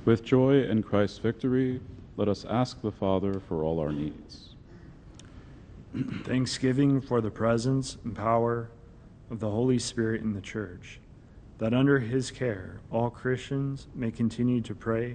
With joy in Christ's victory, let us ask the Father for all our needs. Thanksgiving for the presence and power of the Holy Spirit in the Church, that under his care all Christians may continue to pray